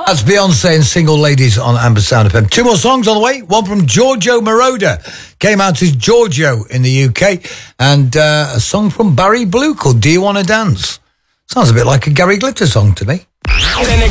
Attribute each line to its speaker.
Speaker 1: That's Beyonce and Single Ladies on Amber Sound FM. Two more songs on the way. One from Giorgio Moroder. Came out as Giorgio in the UK. And a song from Barry Blue called Do You Want to Dance? Sounds a bit like a Gary Glitter song to me.